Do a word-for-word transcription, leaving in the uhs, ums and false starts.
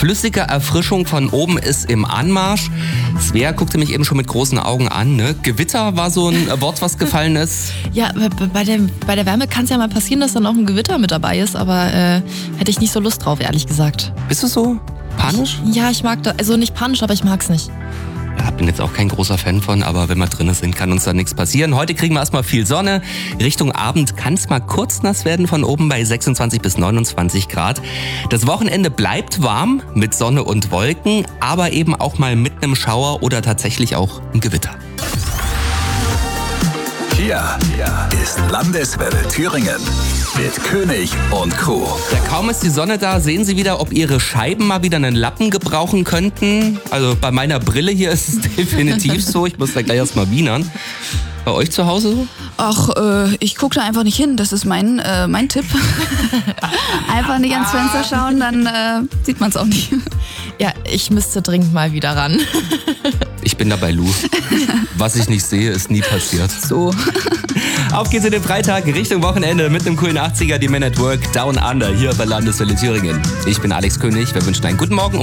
Flüssige Erfrischung von oben ist im Anmarsch. Svea guckte mich eben schon mit großen Augen an. Ne? Gewitter war so ein Wort, was gefallen ist. Ja, bei der, bei der Wärme kann es ja mal passieren, dass dann auch ein Gewitter mit dabei ist, aber äh, hätte ich nicht so Lust drauf, ehrlich gesagt. Bist du so panisch? Ja, ich mag das. Also nicht panisch, aber ich mag's nicht. Ja, bin jetzt auch kein großer Fan von, aber wenn wir drinnen sind, kann uns da nichts passieren. Heute kriegen wir erstmal viel Sonne. Richtung Abend kann es mal kurz nass werden von oben bei sechsundzwanzig bis neunundzwanzig Grad. Das Wochenende bleibt warm mit Sonne und Wolken, aber eben auch mal mit einem Schauer oder tatsächlich auch ein Gewitter. Hier ist Landeswelle Thüringen mit König und Crew. Ja, kaum ist die Sonne da, sehen Sie wieder, ob Ihre Scheiben mal wieder einen Lappen gebrauchen könnten. Also bei meiner Brille hier ist es definitiv so. Ich muss da gleich erstmal wienern. Bei euch zu Hause so? Ach, äh, ich gucke da einfach nicht hin. Das ist mein, äh, mein Tipp. Einfach nicht ans Fenster schauen, dann äh, sieht man es auch nicht. Ja, ich müsste dringend mal wieder ran. Ich bin dabei, Lou. Was ich nicht sehe, ist nie passiert. So. Auf geht's in den Freitag, Richtung Wochenende mit einem coolen achtziger, die Men at Work Down Under, hier bei Landeswelle Thüringen. Ich bin Alex König, wir wünschen einen guten Morgen.